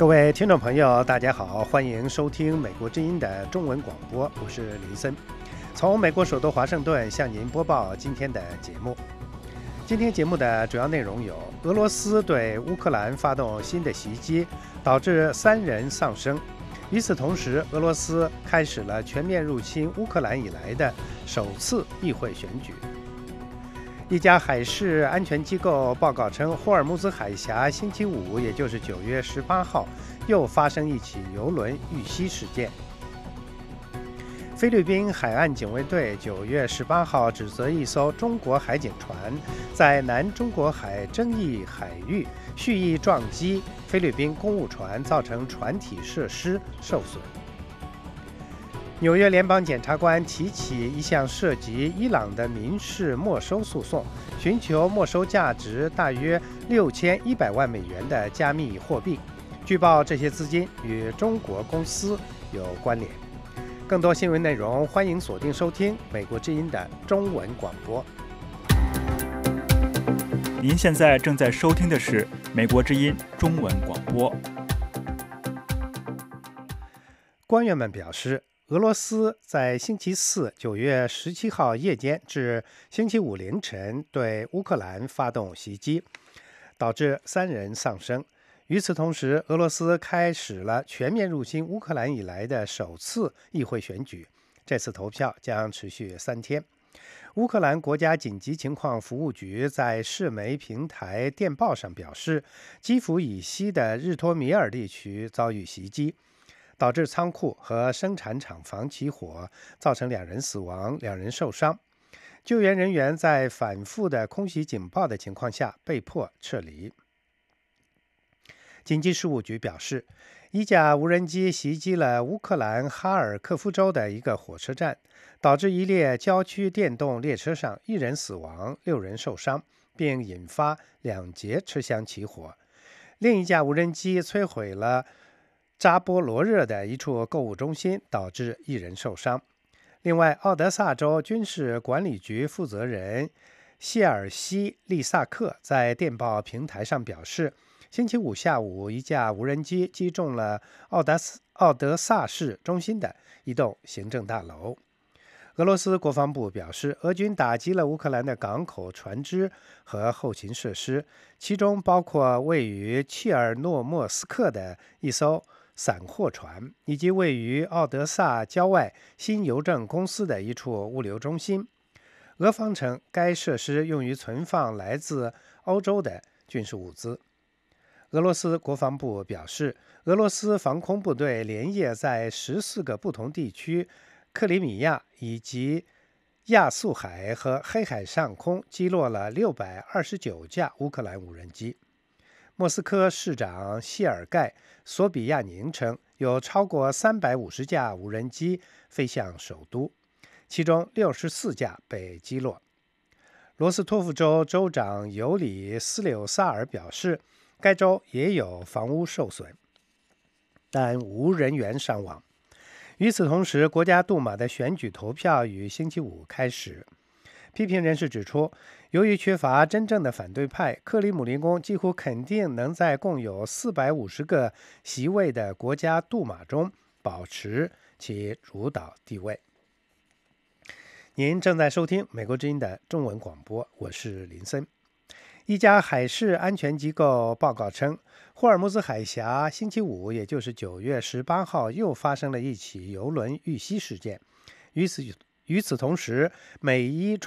各位听众朋友，大家好，欢迎收听美国之音的中文广播，我是林森，从美国首都华盛顿向您播报今天的节目。今天节目的主要内容有：俄罗斯对乌克兰发动新的袭击，导致3人丧生。与此同时，俄罗斯开始了全面入侵乌克兰以来的首次议会选举。一家海事安全机构报告称，霍尔木兹海峡星期五，也就是9月18号，又发生一起油轮遇袭事件。菲律宾海岸警卫队9月18号指责一艘中国海警船在南中国海争议海域蓄意撞击菲律宾公务船，造成船体设施受损。纽约联邦检察官提起一项涉及伊朗的民事没收诉讼，寻求没收价值大约6100万美元的加密货币。据报，这些资金与中国公司有关联。更多新闻内容，欢迎锁定收听美国之音的中文广播。 您现在正在收听的是美国之音中文广播。 官员们表示，俄罗斯在星期四9月17号夜间至星期五凌晨对乌克兰发动袭击，导致3人丧生。与此同时，俄罗斯开始了全面入侵乌克兰以来的首次议会选举，这次投票将持续3天。乌克兰国家紧急情况服务局在市媒平台电报上表示，基辅以西的日托米尔地区遭遇袭击，导致仓库和生产厂房起火，造成2人死亡，2人受伤。救援人员在反复的空袭警报的情况下被迫撤离。紧急事务局表示，一架无人机袭击了乌克兰哈尔科夫州的一个火车站，导致一列郊区电动列车上1人死亡，6人受伤，并引发2节车厢起火。另一架无人机摧毁了扎波罗热的一处购物中心，导致1人受伤。另外，奥德萨州军事管理局负责人谢尔西利萨克在电报平台上表示，星期五下午，一架无人机击中了奥德萨市中心的一栋行政大楼。俄罗斯国防部表示，俄军打击了乌克兰的港口、船只和后勤设施，其中包括位于切尔诺莫斯克的一艘散货船，以及位于奥德萨郊外新邮政公司的一处物流中心。俄方称，该设施用于存放来自欧洲的军事物资。俄罗斯国防部表示，俄罗斯防空部队连夜在14个不同地区、克里米亚以及亚速海和黑海上空击落了629架乌克兰无人机。莫斯科市长谢尔盖·索比亚宁称，有超过350架无人机飞向首都，其中64架被击落。罗斯托夫州州长尤里斯柳萨尔表示，该州也有房屋受损，但无人员伤亡。与此同时，国家杜马的选举投票于星期五开始。批评人士指出，由于缺乏真正的反对派，克里姆林宫几乎肯定能在共有450个席位的国家杜马中保持其主导地位。您正在收听美国之音的中文广播，我是林森。一家海事安全机构报告称，霍尔木兹海峡星期五，也就是9月18号，又发生了一起油轮遇袭事件。与此同时，美伊